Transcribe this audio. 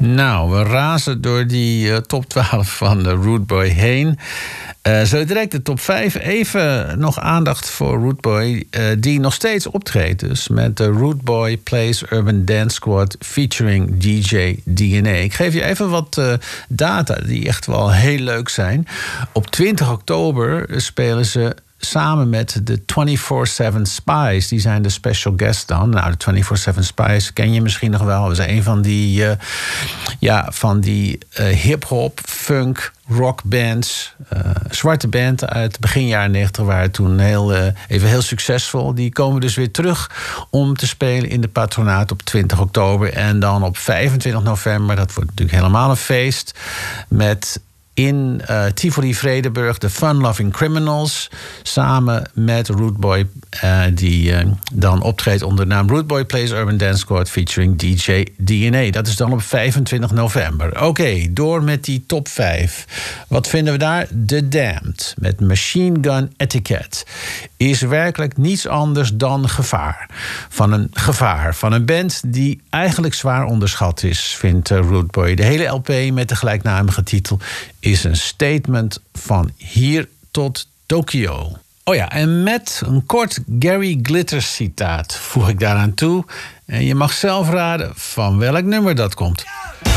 Nou, we razen door die top 12 van de Rude Boy heen. Zo direct de top 5. Even nog aandacht voor Rude Boy, die nog steeds optreedt. Dus met de Rude Boy Plays Urban Dance Squad featuring DJ DNA. Ik geef je even wat data die echt wel heel leuk zijn. Op 20 oktober spelen ze samen met de 24/7 Spies. Die zijn de special guest dan. Nou, de 24/7 Spies ken je misschien nog wel. Dat is een van die hip-hop, funk, rockbands. Zwarte band uit begin jaren 90 waren toen heel succesvol. Die komen dus weer terug om te spelen in de Patronaat op 20 oktober. En dan op 25 november, dat wordt natuurlijk helemaal een feest, met in Tivoli Vredenburg de Fun Loving Criminals. Samen met Rude Boy, die dan optreedt onder de naam Rude Boy Plays Urban Dance Squad featuring DJ DNA. Dat is dan op 25 november. Oké, door met die top 5. Wat vinden we daar? The Damned met Machine Gun Etiquette is werkelijk niets anders dan gevaar. Van een band die eigenlijk zwaar onderschat is, vindt Rude Boy. De hele LP met de gelijknamige titel is een statement van hier tot Tokio. Oh ja, en met een kort Gary Glitter citaat voeg ik daaraan toe. En je mag zelf raden van welk nummer dat komt.